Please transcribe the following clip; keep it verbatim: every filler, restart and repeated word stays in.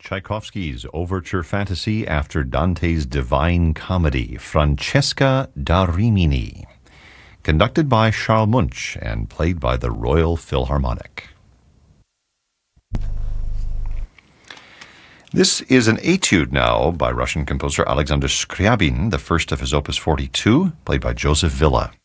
Tchaikovsky's Overture Fantasy after Dante's Divine Comedy, Francesca da Rimini, conducted by Charles Munch and played by the Royal Philharmonic. This is an etude now by Russian composer Alexander Scriabin, the first of his opus forty-two, played by Joseph Villa.